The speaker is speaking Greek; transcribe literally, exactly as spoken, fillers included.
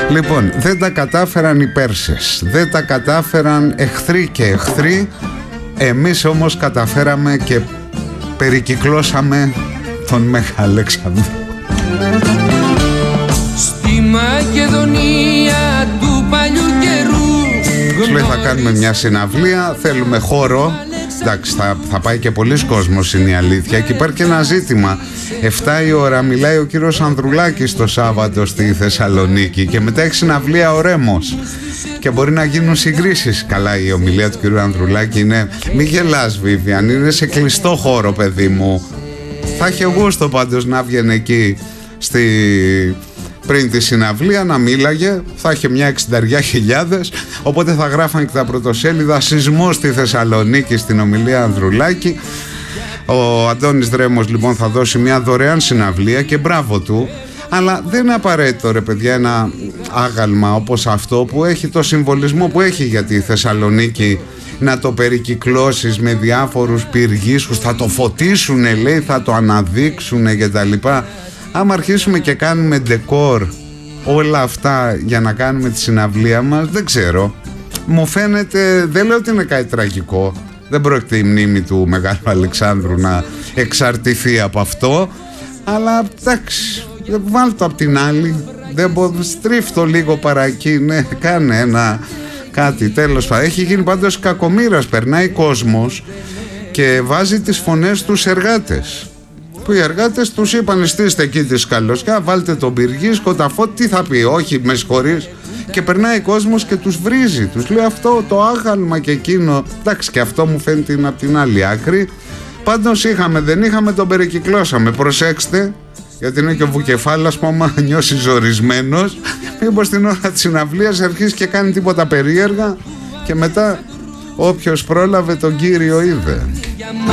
Λοιπόν, δεν τα κατάφεραν οι Πέρσες, δεν τα κατάφεραν εχθροί και εχθροί. Εμείς όμως καταφέραμε και περικυκλώσαμε τον Μέγα Αλέξανδρο. Στη Μακεδονία του παλιού καιρού. Σου λέει θα κάνουμε μια συναυλία, θέλουμε χώρο. Εντάξει, θα, θα πάει και πολλοί κόσμος, είναι η αλήθεια. Και υπάρχει και ένα ζήτημα. εφτά η ώρα μιλάει ο κύριος Ανδρουλάκης το Σάββατο στη Θεσσαλονίκη και μετά έχει συναυλία ο Ρέμος και μπορεί να γίνουν συγκρίσεις. Καλά, η ομιλία του κύριου Ανδρουλάκη είναι, μη γελάς Βίβιαν, είναι σε κλειστό χώρο παιδί μου. Θα έχει γούστο πάντως να βγαίνει εκεί στη... πριν τη συναυλία να μίλαγε, θα είχε μια εξήντα χιλιάδες, οπότε θα γράφαν και τα πρωτοσέλιδα σεισμό στη Θεσσαλονίκη στην ομιλία Ανδρουλάκη. Ο Αντώνης Δρέμος λοιπόν θα δώσει μια δωρεάν συναυλία και μπράβο του, αλλά δεν είναι απαραίτητο ρε παιδιά ένα άγαλμα όπως αυτό που έχει το συμβολισμό που έχει για τη Θεσσαλονίκη να το περικυκλώσεις με διάφορους πυργίσκους, θα το φωτίσουνε λέει, θα το αναδείξουνε και τα λοιπά. Άμα αρχίσουμε και κάνουμε ντεκόρ όλα αυτά για να κάνουμε τη συναυλία μας, δεν ξέρω, μου φαίνεται, δεν λέω ότι είναι κάτι τραγικό, δεν πρόκειται η μνήμη του Μεγάλου Αλεξάνδρου να εξαρτηθεί από αυτό, αλλά εντάξει, βάλ' το απ' την άλλη, δεν μπο, στρίφτω λίγο παρακεί, ναι, κάνε ένα κάτι, τέλος πάντων. Έχει γίνει πάντως κακομοίρας, περνάει κόσμος και βάζει τις φωνές τους εργάτες, που οι εργάτες τους είπαν στήστε εκεί τη σκαλωσιά, βάλτε τον πυργίσκο, τα φώτα, τι θα πει, όχι με συγχωρείς, και περνάει κόσμος και τους βρίζει, τους λέει αυτό το άγαλμα και εκείνο, εντάξει, και αυτό μου φαίνεται είναι από την άλλη άκρη. Πάντως είχαμε, δεν είχαμε, τον περικυκλώσαμε, προσέξτε, γιατί είναι και ο Βουκεφάλας που άμα νιώσει ζορισμένος, μήπως την ώρα της συναυλίας αρχίσει και κάνει τίποτα περίεργα και μετά όποιος πρόλαβε τον Κύριο είδε.